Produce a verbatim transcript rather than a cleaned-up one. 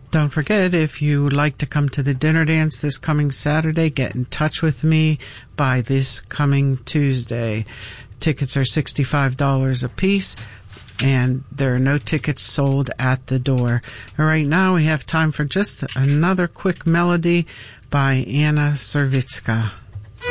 Don't forget, if you would like to come to the dinner dance this coming Saturday, get in touch with me by this coming Tuesday. Tickets are sixty-five dollars a piece, and there are no tickets sold at the door. And right now we have time for just another quick melody by Anna Servitska.